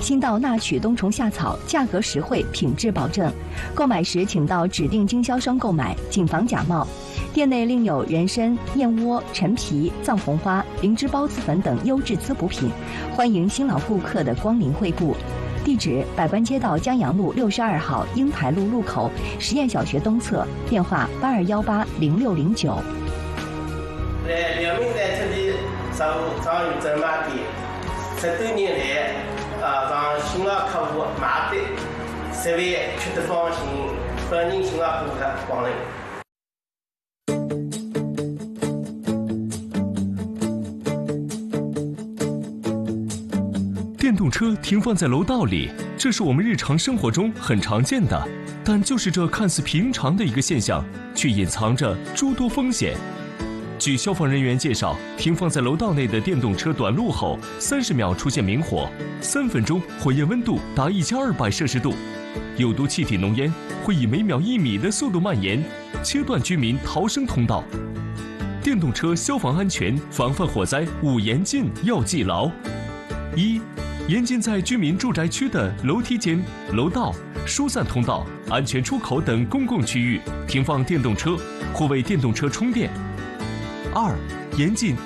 新到纳曲冬虫夏草，价格实惠，品质保证。购买时请到指定经销商购买，谨防假冒。店内另有人参、燕窝、陈皮、藏红花、灵芝孢子粉等优质滋补品，欢迎新老顾客的光临惠顾。地址：百官街道江阳路62号英台路路口实验小学东侧，电话82180609。 两名在这里上有专卖店，10多年来，让新老客户买的食饭吃得放心，欢迎新老顾客光临。 电动车停放在楼道里，这是我们日常生活中很常见的，但就是这看似平常的一个现象，却隐藏着诸多风险。据消防人员介绍，停放在楼道内的电动车短路后，30秒出现明火，3分钟火焰温度达1200摄氏度，有毒气体浓烟会以每秒1米的速度蔓延，切断居民逃生通道。电动车消防安全防范火灾5严禁要记牢：一、严禁在居民住宅区的楼梯间、楼道、疏散通道、安全出口等公共区域停放电动车或为电动车充电。2、严禁